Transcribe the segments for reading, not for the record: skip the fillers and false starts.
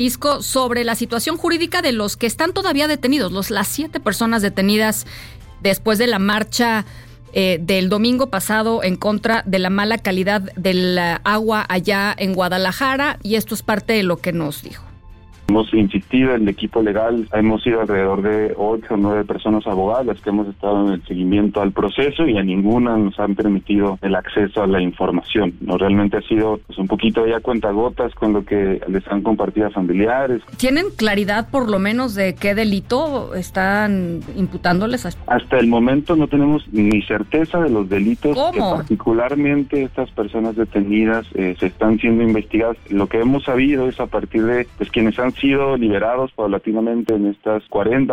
Jalisco sobre la situación jurídica de los que están todavía detenidos, las 7 personas detenidas después de la marcha del domingo pasado en contra de la mala calidad del agua allá en Guadalajara, y esto es parte de lo que nos dijo. Hemos insistido en el equipo legal, hemos sido alrededor de 8 o 9 personas abogadas que hemos estado en el seguimiento al proceso y a ninguna nos han permitido el acceso a la información. No, realmente ha sido un poquito ya cuentagotas con lo que les han compartido a familiares. ¿Tienen claridad por lo menos de qué delito están imputándoles? Hasta el momento no tenemos ni certeza de los delitos. ¿Cómo? Que particularmente estas personas detenidas se están siendo investigadas. Lo que hemos sabido es a partir de quienes han sido liberados paulatinamente en estas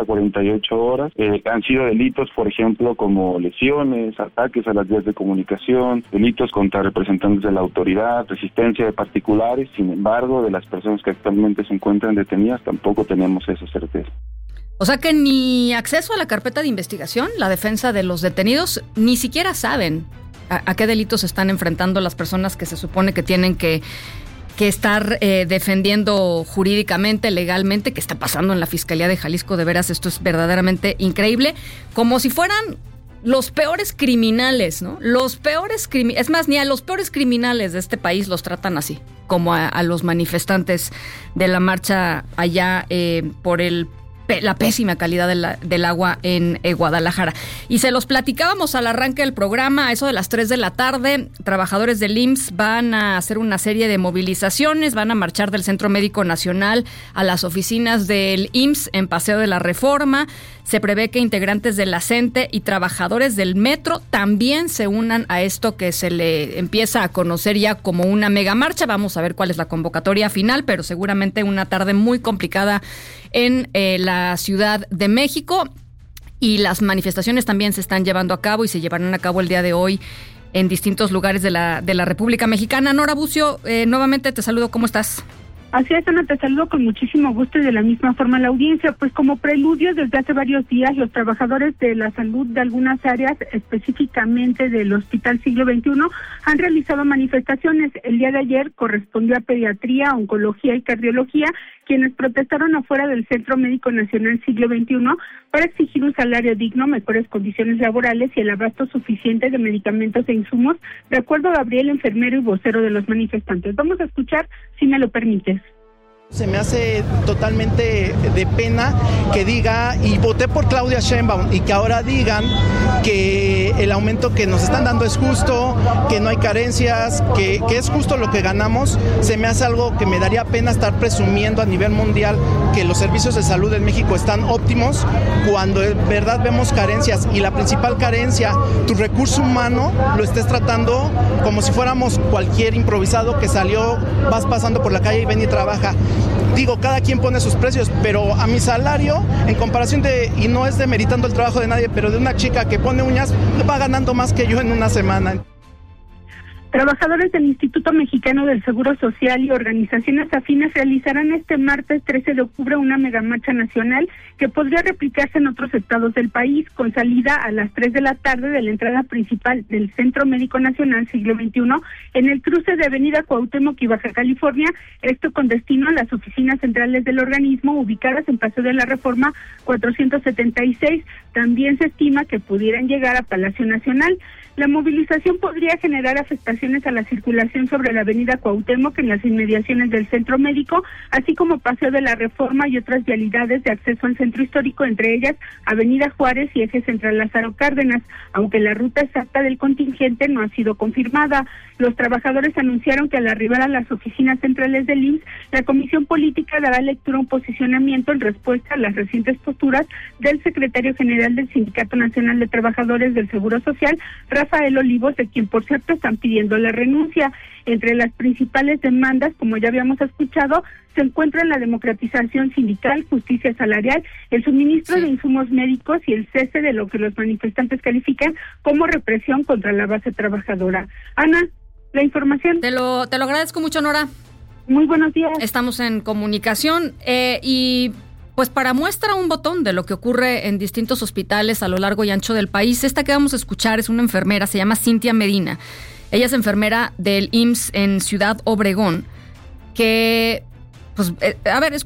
48 horas. Han sido delitos, por ejemplo, como lesiones, ataques a las vías de comunicación, delitos contra representantes de la autoridad, resistencia de particulares. Sin embargo, de las personas que actualmente se encuentran detenidas, tampoco tenemos esa certeza. O sea que ni acceso a la carpeta de investigación, la defensa de los detenidos, ni siquiera saben a qué delitos se están enfrentando las personas que se supone que tienen que estar defendiendo jurídicamente, legalmente. ¿Qué está pasando en la Fiscalía de Jalisco? De veras, esto es verdaderamente increíble. Como si fueran los peores criminales, ¿no? Es más, ni a los peores criminales de este país los tratan así, como a los manifestantes de la marcha allá por la pésima calidad del agua en Guadalajara. Y se los platicábamos al arranque del programa, a eso de las 3 de la tarde, trabajadores del IMSS van a hacer una serie de movilizaciones, van a marchar del Centro Médico Nacional a las oficinas del IMSS en Paseo de la Reforma. Se prevé que integrantes de la CENTE y trabajadores del metro también se unan a esto que se le empieza a conocer ya como una megamarcha. Vamos a ver cuál es la convocatoria final, pero seguramente una tarde muy complicada en la Ciudad de México. Y las manifestaciones también se están llevando a cabo y se llevarán a cabo el día de hoy en distintos lugares de la República Mexicana. Nora Bucio, nuevamente te saludo. ¿Cómo estás? Así es, Ana, te saludo con muchísimo gusto y de la misma forma la audiencia. Pues como preludio, desde hace varios días, los trabajadores de la salud de algunas áreas, específicamente del Hospital Siglo XXI, han realizado manifestaciones. El día de ayer correspondió a Pediatría, Oncología y Cardiología, quienes protestaron afuera del Centro Médico Nacional Siglo XXI para exigir un salario digno, mejores condiciones laborales y el abasto suficiente de medicamentos e insumos, de acuerdo a Gabriel, enfermero y vocero de los manifestantes. Vamos a escuchar, si me lo permites. Se me hace totalmente de pena que diga, y voté por Claudia Sheinbaum, y que ahora digan que el aumento que nos están dando es justo, que no hay carencias, que es justo lo que ganamos. Se me hace algo que me daría pena estar presumiendo a nivel mundial que los servicios de salud en México están óptimos, cuando en verdad vemos carencias, y la principal carencia, tu recurso humano lo estés tratando como si fuéramos cualquier improvisado que salió, vas pasando por la calle y ven y trabaja. Digo, cada quien pone sus precios, pero a mi salario, en comparación y no es demeritando el trabajo de nadie, pero de una chica que pone uñas, va ganando más que yo en una semana. Trabajadores del Instituto Mexicano del Seguro Social y organizaciones afines realizarán este martes 13 de octubre una megamarcha nacional que podría replicarse en otros estados del país, con salida a las 3 de la tarde de la entrada principal del Centro Médico Nacional Siglo XXI en el cruce de Avenida Cuauhtémoc y Baja California, esto con destino a las oficinas centrales del organismo ubicadas en Paseo de la Reforma 476. También se estima que pudieran llegar a Palacio Nacional. La movilización podría generar afectaciones a la circulación sobre la avenida Cuauhtémoc en las inmediaciones del Centro Médico, así como Paseo de la Reforma y otras vialidades de acceso al centro histórico, entre ellas Avenida Juárez y Eje Central Lázaro Cárdenas, aunque la ruta exacta del contingente no ha sido confirmada. Los trabajadores anunciaron que al arribar a las oficinas centrales del IMSS, la Comisión Política dará lectura a un posicionamiento en respuesta a las recientes posturas del secretario general del Sindicato Nacional de Trabajadores del Seguro Social, Rafael Olivos, de quien por cierto están pidiendo la renuncia. Entre las principales demandas, como ya habíamos escuchado, se encuentran la democratización sindical, justicia salarial, el suministro de insumos médicos y el cese de lo que los manifestantes califican como represión contra la base trabajadora. Ana, la información. Te lo agradezco mucho, Nora. Muy buenos días. Estamos en comunicación y pues para muestra un botón de lo que ocurre en distintos hospitales a lo largo y ancho del país, esta que vamos a escuchar es una enfermera, se llama Cintia Medina. Ella es enfermera del IMSS en Ciudad Obregón, que pues, a ver,